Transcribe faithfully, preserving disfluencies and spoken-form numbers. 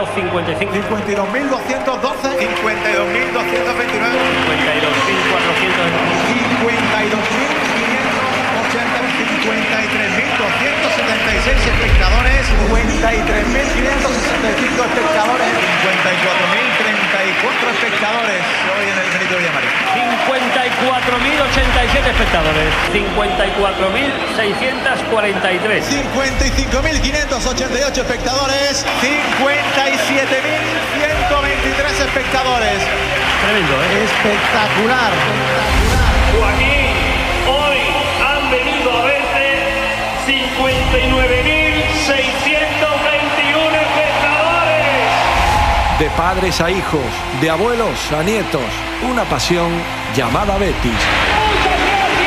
doscientos cincuenta y cinco. cincuenta y dos mil doscientos doce. cincuenta y dos mil doscientos veintinueve. cincuenta y dos mil cuatrocientos. cincuenta y dos mil quinientos ochenta. cincuenta y tres mil doscientos setenta y seis espectadores. cincuenta y tres mil quinientos sesenta y cinco espectadores. cincuenta y cuatro mil treinta y cuatro espectadores hoy en el Benito Villamarín. cincuenta y cuatro mil ochenta y siete espectadores. cincuenta y cuatro mil seiscientos cuarenta y tres. cincuenta y cinco mil quinientos ochenta y ocho espectadores. cincuenta y siete mil ciento veintitrés espectadores. Tremendo, ¿eh? Espectacular. Joaquín, hoy han venido a verte cincuenta y nueve mil seiscientos veintiuno espectadores. De padres a hijos, de abuelos a nietos, una pasión llamada Betis.